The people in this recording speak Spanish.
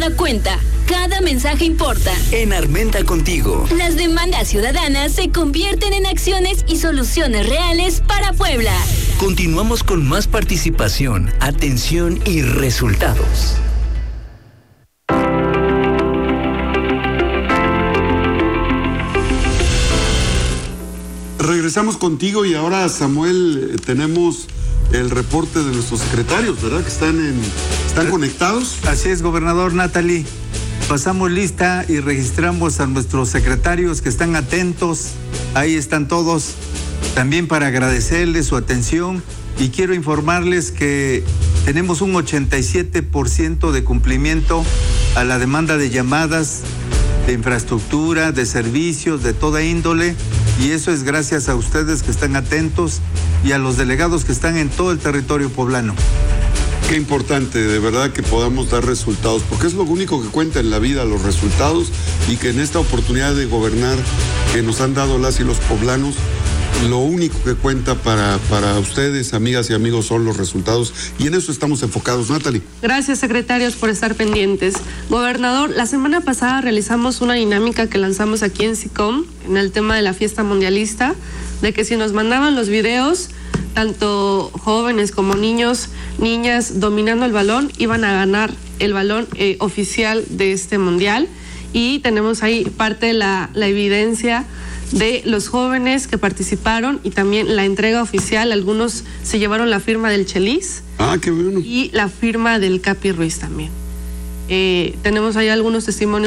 hora cuenta. Cada mensaje importa. En Armenta Contigo. Las demandas ciudadanas se convierten en acciones y soluciones reales para Puebla. Continuamos con más participación, atención y resultados. Regresamos contigo y ahora, Samuel, tenemos el reporte de nuestros secretarios, ¿verdad? Que están conectados. Así es, gobernador Natalie. Pasamos lista y registramos a nuestros secretarios que están atentos. Ahí están todos. También para agradecerles su atención y quiero informarles que tenemos un 87% de cumplimiento a la demanda de llamadas, de infraestructura, de servicios, de toda índole, y eso es gracias a ustedes que están atentos y a los delegados que están en todo el territorio poblano. Qué importante, de verdad, que podamos dar resultados, porque es lo único que cuenta en la vida, los resultados, y que en esta oportunidad de gobernar que nos han dado las y los poblanos, lo único que cuenta para ustedes, amigas y amigos, son los resultados, y en eso estamos enfocados. Natalie. Gracias, secretarios, por estar pendientes. Gobernador, la semana pasada realizamos una dinámica que lanzamos aquí en SICOM, en el tema de la fiesta mundialista, de que si nos mandaban los videos, tanto jóvenes como niños, niñas, dominando el balón, iban a ganar el balón oficial de este mundial, y tenemos ahí parte de la evidencia de los jóvenes que participaron y también la entrega oficial. Algunos se llevaron la firma del Chelis. Ah, qué bueno. Y la firma del Capi Ruiz también. Tenemos ahí algunos testimonios